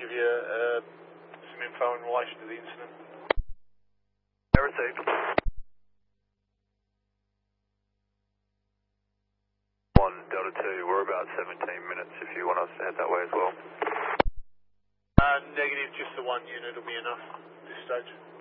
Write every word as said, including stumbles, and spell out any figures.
give you uh, some info in relation to the incident. Received. One Delta two, we're about seventeen minutes if you want us to head that way as well. Uh, negative, just the one unit will be enough at this stage.